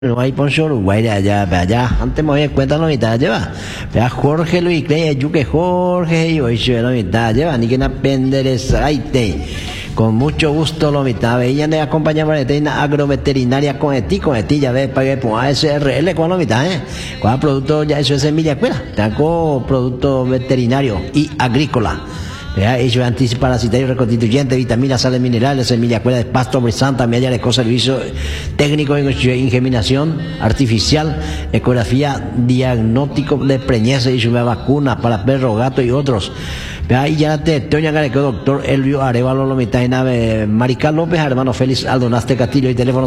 No hay poncho Uruguay de allá, de allá. Antes me voy a cuenta la mitad lleva. Vea Jorge Luis Clay, Yuque Jorge, y hoy se la mitad lleva, ni que na penderezaite. Con mucho gusto lo mitad. Veían de acompañar a agroveterinaria con eti, ya ve, pagué por ASRL con la mitad, con producto, ya eso es semilla escuela. Tengo producto veterinario y agrícola. Ellos antiparasitario, reconstituyente, vitaminas, sales minerales, semilla cuerda de pasto, brisanta, media de servicio técnico en ingeminación artificial, ecografía, diagnóstico de preñez y su vacuna para perro, gato y otros. Ahí ya te doctor Elvio Arevalo Lomita y nave Marical López, hermano Félix Aldonaste Castillo y teléfono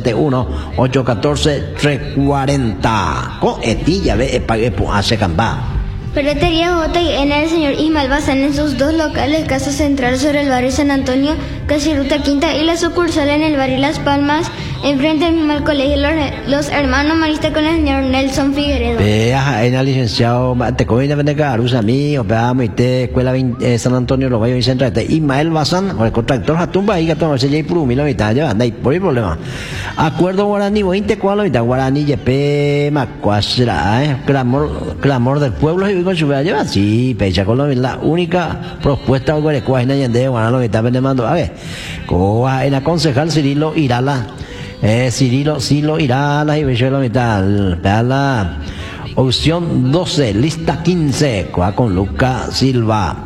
0971-814-340. Con etilla, ve, pagué por hace cambá. Ferretería J&N del señor Ismael Bazán en sus dos locales, Casa Central sobre el barrio San Antonio, casi Ruta Quinta, y la sucursal en el barrio Las Palmas, enfrente del mismo colegio Los Hermanos Maristas con el señor Nelson Figueredo. Vea, en el licenciado, te coge de Carusa mío, veamos, y te escuela San Antonio, los valles y central, Ismael Bazán, con el contractor Jatumba, ahí que toma se por un mitad, ya anda, y por el problema. Acuerdo Guaraní, 24 mitad, Guaraní, Yepe, Macuasra, clamor del pueblo, y con su vida lleva, sí, pecha con la única propuesta, algo de cuajina y de Guaraní, que está vendemando, a ver, coja en la concejal Cirilo Irala. Silo Irala y Bechuelo Metal. La opción 12, lista 15, con Luca Silva.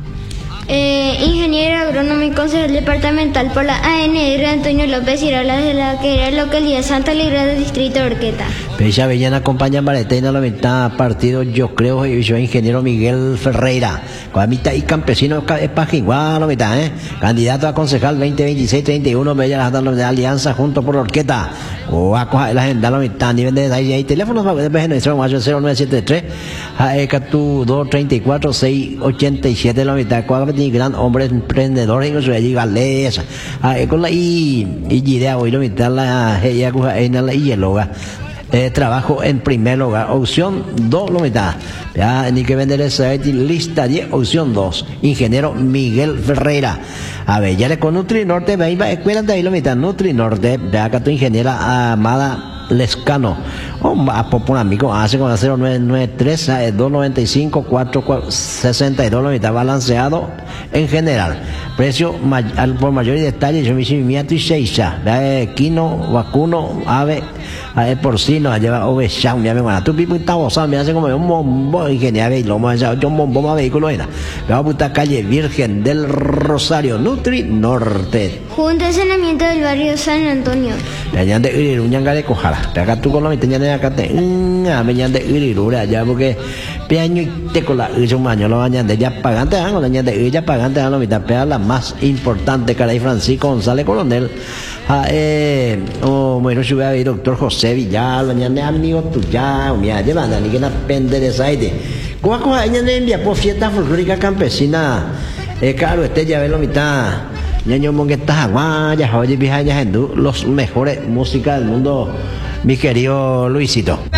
Ingeniero agrónomo y concejal departamental por la ANR Antonio López Irala de la que era localidad Santa Libre del distrito de Orqueta. Pecha Avellana acompaña Baretena la mitad partido, yo creo, y yo ingeniero Miguel Ferreira, con la mitad y campesino Pajiguá, la mitad, candidato a concejal 2026-31, Bella de alianza junto por Orqueta, o a coger la agenda la mitad, nivel de ahí, teléfonos, de 0973, Catu 234 687 la mitad, gran hombre emprendedor, y con su galesa, con la y idea, hoy la mitad, la en la hieloga. Trabajo en primer lugar, opción 2 lo mitad, ya ni que vender esa lista 10, opción 2, ingeniero Miguel Ferreira. A ver, ya le con Nutri Norte, va escuela de ahí lo mitad, Nutri Norte, de acá tu ingeniera Amada Lescano, a por amigo, hace con la 0993 295 462 lo mitad, balanceado en general, precio por mayor y detalle, yo me hice mi y seiza, quino, vacuno, ave, porcino, lleva ovechán, me van a tu pipo y tabosán, me hace como un bombo ingeniero y lo más yo un bombo más vehículo era. Me va a puta calle Virgen del Rosario, Nutri Norte. Junto al saneamiento del barrio San Antonio. Ya de Iriruñanga de Cojara. Acá tú con la mitad de acá te venían de Irirura ya porque peaño y te con la un año lo bañan de ya pagante, con la de ella pagante a la mitad, pea la más importante, caray Francisco González Coronel. Bueno, yo voy a ver doctor José Villar, mañana amigo tuya, mira, llevando ni que na penderezaite. ¿Cómo ella le envía por fiesta folclórica campesina? Claro, ya ve la mitad. Ñaño Mongueta Aguaya, oye, vieja, los mejores músicas del mundo, mi querido Luisito.